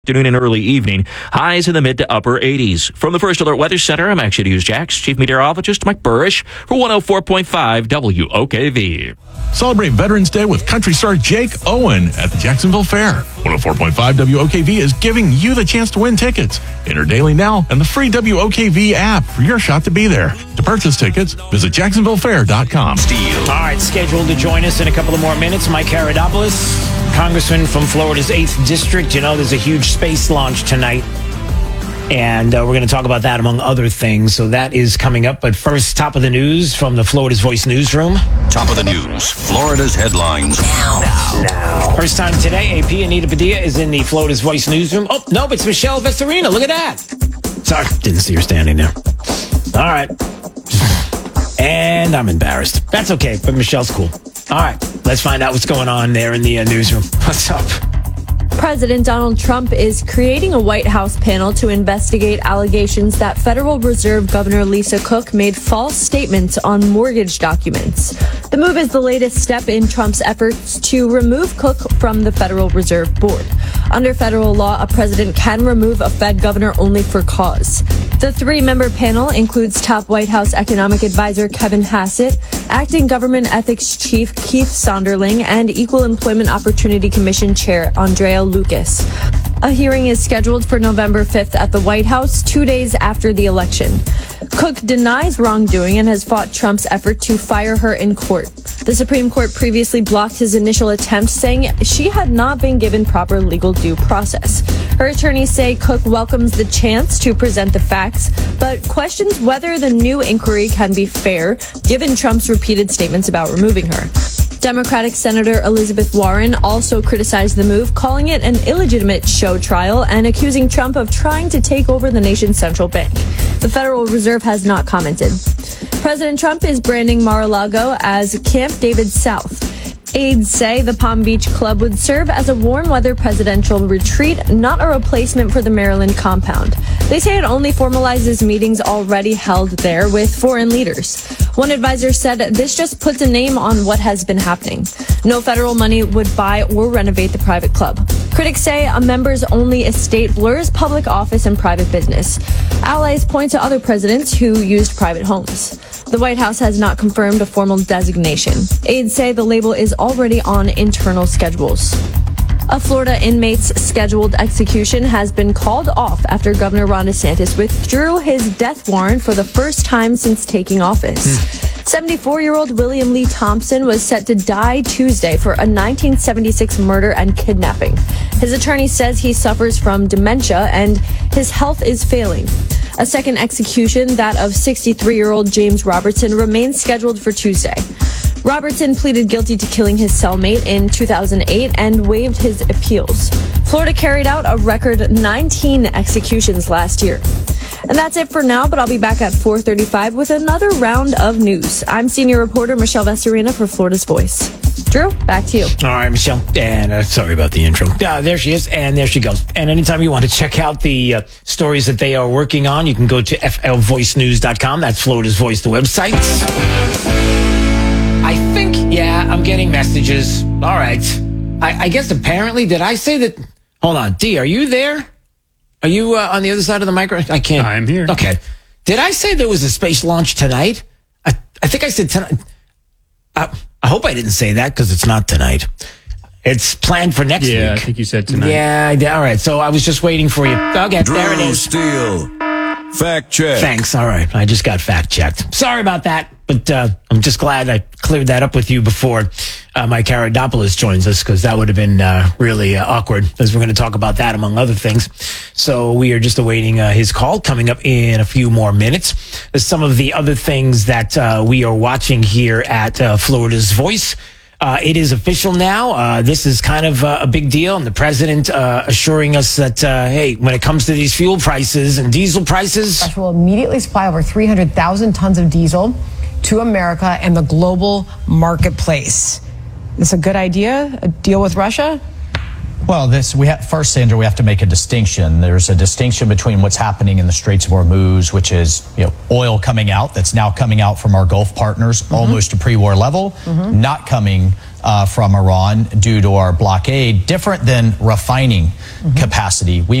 Afternoon and early evening. Highs in the mid to upper 80s. From the First Alert Weather Center, I'm Action News Jax Chief Meteorologist Mike Burrish for 104.5 WOKV. Celebrate Veterans Day with country star Jake Owen at the Jacksonville Fair. 104.5 WOKV is giving you the chance to win tickets. Enter daily now and the free WOKV app for your shot to be there. To purchase tickets, visit jacksonvillefair.com. All right, scheduled to join us in a couple of more minutes, Mike Karadopoulos, Congressman from Florida's 8th District. You know, there's a huge space launch tonight, and we're going to talk about that among other things. So that is coming up. But first, top of the news from the Florida's Voice newsroom. Top of the news, Florida's headlines. Now. First time today, AP Anita Padilla is in the Florida's Voice newsroom. Oh, no, it's Michelle Vestorina. Look at that. Sorry, didn't see her standing there. All right. And I'm embarrassed. That's okay, but Michelle's cool. All right, let's find out what's going on there in the newsroom. What's up? President Donald Trump is creating a White House panel to investigate allegations that Federal Reserve Governor Lisa Cook made false statements on mortgage documents. The move is the latest step in Trump's efforts to remove Cook from the Federal Reserve Board. Under federal law, a president can remove a Fed governor only for cause. The three-member panel includes top White House economic advisor Kevin Hassett, acting government ethics chief Keith Sonderling, and Equal Employment Opportunity Commission chair Andrea Lucas. A hearing is scheduled for November 5th at the White House, 2 days after the election. Cook denies wrongdoing and has fought Trump's effort to fire her in court. The Supreme Court previously blocked his initial attempt, saying she had not been given proper legal due process. Her attorneys say Cook welcomes the chance to present the facts, but questions whether the new inquiry can be fair, given Trump's repeated statements about removing her. Democratic Senator Elizabeth Warren also criticized the move, calling it an illegitimate show trial and accusing Trump of trying to take over the nation's central bank. The Federal Reserve has not commented. President Trump is branding Mar-a-Lago as Camp David South. Aides say the Palm Beach Club would serve as a warm-weather presidential retreat, not a replacement for the Maryland compound. They say it only formalizes meetings already held there with foreign leaders. One advisor said this just puts a name on what has been happening. No federal money would buy or renovate the private club. Critics say a members-only estate blurs public office and private business. Allies point to other presidents who used private homes. The White House has not confirmed a formal designation. Aides say the label is already on internal schedules. A Florida inmate's scheduled execution has been called off after Governor Ron DeSantis withdrew his death warrant for the first time since taking office. 74-year-old William Lee Thompson was set to die Tuesday for a 1976 murder and kidnapping. His attorney says he suffers from dementia and his health is failing. A second execution, that of 63-year-old James Robertson, remains scheduled for Tuesday. Robertson pleaded guilty to killing his cellmate in 2008 and waived his appeals. Florida carried out a record 19 executions last year. And that's it for now, but I'll be back at 4:35 with another round of news. I'm senior reporter Michelle Vestorina for Florida's Voice. Drew, back to you. All right, Michelle. And sorry about the intro. There she is, and there she goes. And anytime you want to check out the stories that they are working on, you can go to flvoicenews.com. That's Florida's Voice, the website. I think, I'm getting messages. All right. I guess apparently, did I say that? Hold on. D, are you there? Are you on the other side of the microphone? I can't. I'm here. Okay. Did I say there was a space launch tonight? I think I said tonight. I hope I didn't say that because it's not tonight. It's planned for next week. Yeah, I think you said tonight. Yeah, all right. So I was just waiting for you. Okay, Drew there it is. Steele, fact check. Thanks. All right. I just got fact checked. Sorry about that, but I'm just glad I cleared that up with you before Mike Karadopoulos joins us, because that would have been really awkward, as we're going to talk about that among other things. So we are just awaiting his call coming up in a few more minutes. There's some of the other things that we are watching here at Florida's Voice. It is official now. This is kind of a big deal. And the president assuring us that, hey, when it comes to these fuel prices and diesel prices, Russia will immediately supply over 300,000 tons of diesel to America and the global marketplace. Is this a good idea? A deal with Russia? Well, first, Sandra, we have to make a distinction. There's a distinction between what's happening in the Straits of Hormuz, which is oil coming out that's now coming out from our Gulf partners almost to pre-war level, not coming from Iran due to our blockade, different than refining capacity. We've